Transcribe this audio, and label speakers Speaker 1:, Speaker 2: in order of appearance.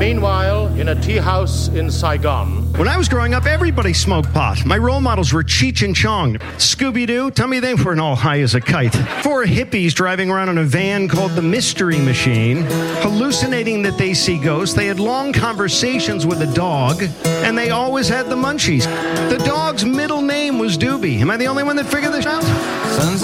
Speaker 1: Meanwhile, in a tea house in Saigon.
Speaker 2: When I was growing up, everybody smoked pot. My role models were Cheech and Chong. Scooby-Doo, tell me they weren't all high as a kite. 4 hippies driving around in a van called the Mystery Machine, hallucinating that they see ghosts. They had long conversations with a dog, and they always had the munchies. The dog's middle name was Doobie. Am I the only one that figured this out?